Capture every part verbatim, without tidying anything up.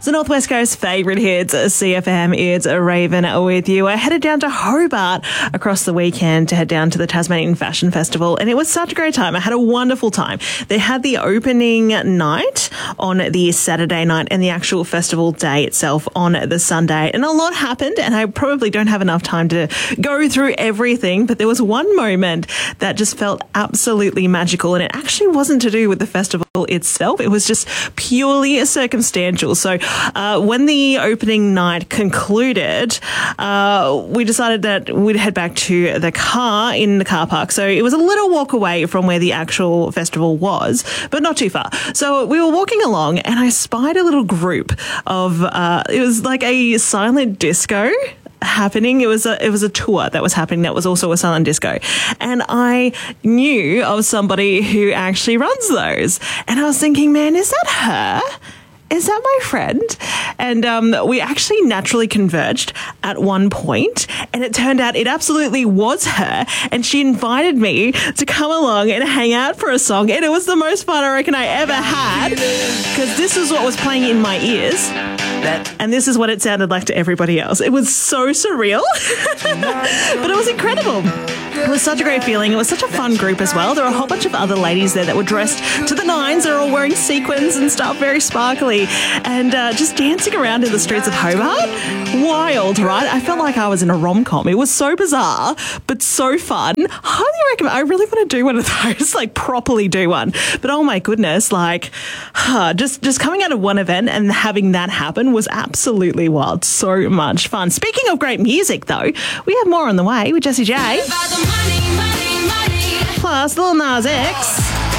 So Northwest Coast favourite hits, C F M, it's Raven with you. I headed down to Hobart across the weekend to head down to the Tasmanian Fashion Festival, and it was such a great time. I had a wonderful time. They had the opening night on the Saturday night and the actual festival day itself on the Sunday, and a lot happened, and I probably don't have enough time to go through everything, but there was one moment that just felt absolutely magical, and it actually wasn't to do with the festival itself. It was just purely circumstantial. So uh, when the opening night concluded, uh, we decided that we'd head back to the car in the car park. So it was a little walk away from where the actual festival was, but not too far. So we were walking along and I spied a little group of, uh, it was like a silent disco happening. It was a it was a tour that was happening that was also a silent disco, and I knew of somebody who actually runs those, and I was thinking, man, is that her? Is that my friend? And um, we actually naturally converged at one point, and it turned out it absolutely was her, and she invited me to come along and hang out for a song, and it was the most fun I reckon I ever had, because this is what was playing in my ears, and this is what it sounded like to everybody else. It was so surreal, but it was incredible. It was such a great feeling. It was such a fun group as well. There were a whole bunch of other ladies there that were dressed to the nines. They were all wearing sequins and stuff, very sparkly, and uh, just dancing around in the streets of Hobart. Wild, right? I felt like I was in a rom-com. It was so bizarre, but so fun. Highly recommend. I really want to do one of those, like properly do one. But oh my goodness, like huh, just, just coming out of one event and having that happen was absolutely wild. So much fun. Speaking of great music, though, we have more on the way with Jessie J. Money, money, money. Plus Lil Nas X.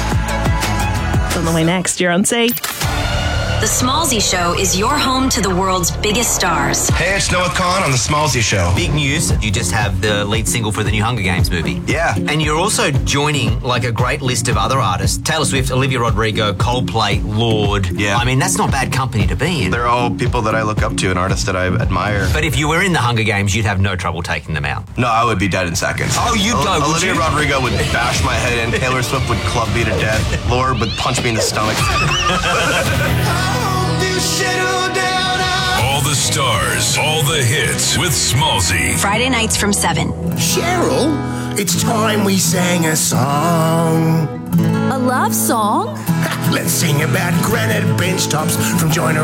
It's on the way next. You're on C. The Smallzy Show is your home to the world's biggest stars. Hey, it's Noah Khan on The Smallzy Show. Big news, you just have the lead single for the new Hunger Games movie. Yeah. And you're also joining like a great list of other artists. Taylor Swift, Olivia Rodrigo, Coldplay, Lorde. Yeah. I mean, that's not bad company to be in. They're all people that I look up to and artists that I admire. But if you were in the Hunger Games, you'd have no trouble taking them out. No, I would be dead in seconds. Oh, you'd go, would Olivia you? Rodrigo would bash my head in. Taylor Swift would club me to death. Lorde would punch me in the stomach. All the stars, all the hits with Smallzy. Friday nights from seven. Cheryl, it's time we sang a song. A love song? Let's sing about granite bench tops from Joyner